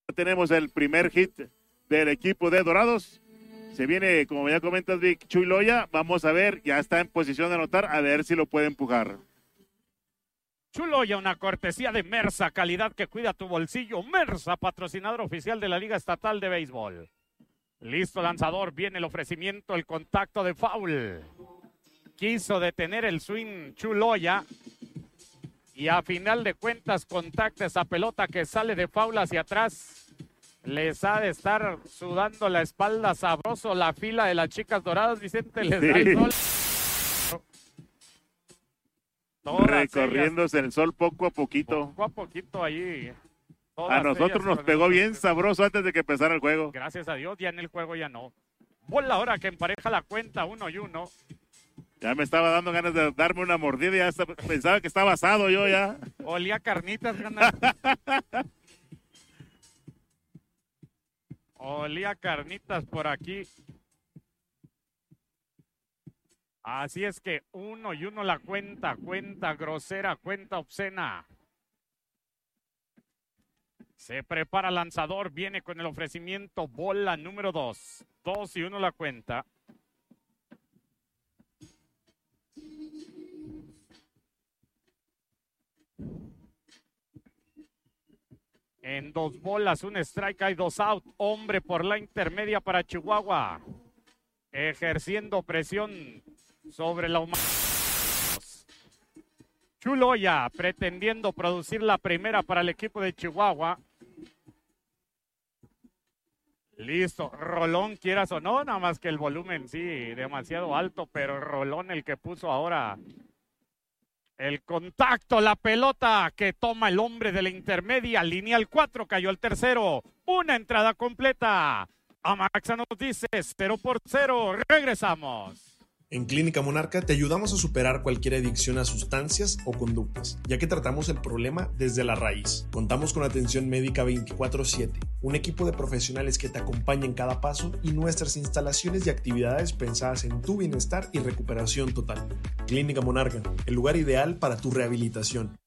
Tenemos el primer hit del equipo de Dorados. Se viene, como ya comentas, Vic, Chuy Loya. Vamos a ver, ya está en posición de anotar, a ver si lo puede empujar. Chuy Loya, una cortesía de Mersa, calidad que cuida tu bolsillo. Mersa, patrocinador oficial de la Liga Estatal de Béisbol. Listo, lanzador, viene el ofrecimiento, el contacto de foul. Quiso detener el swing Chuy Loya. Y a final de cuentas contacta esa pelota que sale de foul hacia atrás. Les ha de estar sudando la espalda sabroso la fila de las chicas doradas. Vicente les da el sol. Recorriéndose el sol poco a poquito. Poco a poquito ahí. A nosotros nos pegó bien sabroso antes de que empezara el juego. Gracias a Dios, ya en el juego ya no. Bola ahora que empareja la cuenta 1-1. Ya me estaba dando ganas de darme una mordida, ya pensaba que estaba asado yo ya. Olía carnitas, ganas. Olía carnitas por aquí. Así es que 1-1 la cuenta grosera, cuenta obscena. Se prepara lanzador, viene con el ofrecimiento, bola número 2. 2-1 la cuenta. En 2 bolas, 1 strike, hay 2 out. Hombre por la intermedia para Chihuahua. Ejerciendo presión sobre la humanidad. Chuy Loya pretendiendo producir la primera para el equipo de Chihuahua. Listo, rolón, quieras o no, nada más que el volumen sí, demasiado alto, pero rolón el que puso ahora. El contacto, la pelota que toma el hombre de la intermedia, lineal 4, cayó el tercero. Una entrada completa. Amaxa nos dice 0-0, regresamos. En Clínica Monarca te ayudamos a superar cualquier adicción a sustancias o conductas, ya que tratamos el problema desde la raíz. Contamos con atención médica 24/7, un equipo de profesionales que te acompaña en cada paso y nuestras instalaciones y actividades pensadas en tu bienestar y recuperación total. Clínica Monarca, el lugar ideal para tu rehabilitación.